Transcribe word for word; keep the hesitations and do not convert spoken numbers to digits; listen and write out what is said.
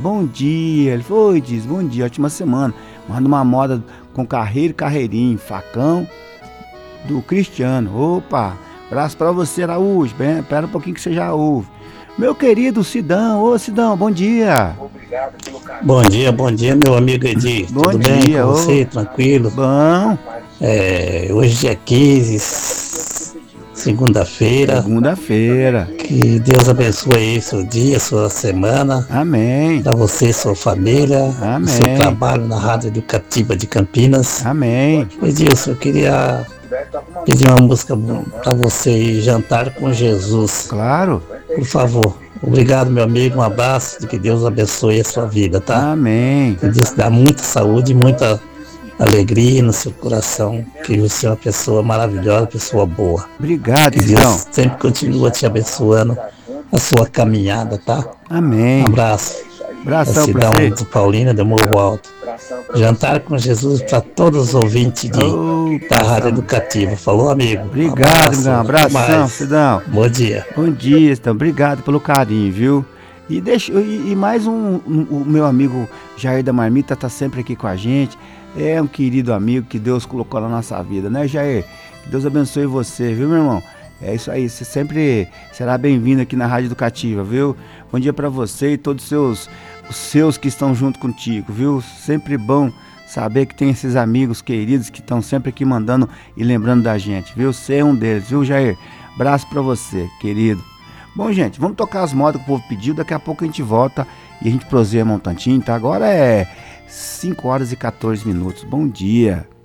bom dia. Ele falou, oi, diz, bom dia, ótima semana. Manda uma moda com carreiro e carreirinho, facão do Cristiano. Opa, abraço pra você, Araújo. Bem, pera um pouquinho que você já ouve. Meu querido Sidão, ô Sidão, bom dia. Obrigado pelo carinho. Bom dia, bom dia, meu amigo Edi. Bom Tudo dia, bem com ô. você? Tranquilo? Bom. É, hoje é quinze, segunda-feira. Segunda-feira. Que Deus abençoe aí seu dia, sua semana. Amém. Para você, sua família. Amém. Seu trabalho na Rádio Educativa de Campinas. Amém. Edilson, eu queria pedir uma música para você aí, Jantar com Jesus. Claro. Por favor. Obrigado, meu amigo. Um abraço. Que Deus abençoe a sua vida, tá? Amém. Que Deus dá muita saúde, muita alegria no seu coração. Que você é uma pessoa maravilhosa, pessoa boa. Obrigado, que Deus Sidão. sempre continua te abençoando a sua caminhada, tá? Amém. Um abraço. Abração pra Cidão você. de Paulina, de Morro Alto. Jantar com Jesus para todos os ouvintes de, Oh, da Rádio Educativa. Falou, amigo? Obrigado, um meu abraço. abração, Sidão. Bom dia. Bom dia, Sidão. Obrigado pelo carinho, viu? E, deixa, e, e mais um, um, o meu amigo Jair da Marmita tá sempre aqui com a gente. É um querido amigo que Deus colocou na nossa vida, né, Jair? Que Deus abençoe você, viu, meu irmão? É isso aí, você sempre será bem-vindo aqui na Rádio Educativa, viu? Bom dia pra você e todos os seus, os seus que estão junto contigo, viu? Sempre bom saber que tem esses amigos queridos que estão sempre aqui mandando e lembrando da gente, viu? Você é um deles, viu, Jair? Abraço pra você, querido. Bom, gente, vamos tocar as modas que o povo pediu, daqui a pouco a gente volta e a gente proseia um tantinho, tá? Agora é cinco horas e quatorze minutos. Bom dia.